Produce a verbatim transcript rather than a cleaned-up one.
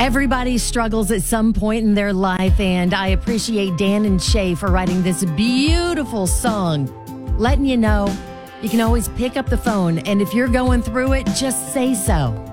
Everybody struggles at some point in their life, and I appreciate Dan and Shay for writing this beautiful song, letting you know you can always pick up the phone, and if you're going through it, just say so.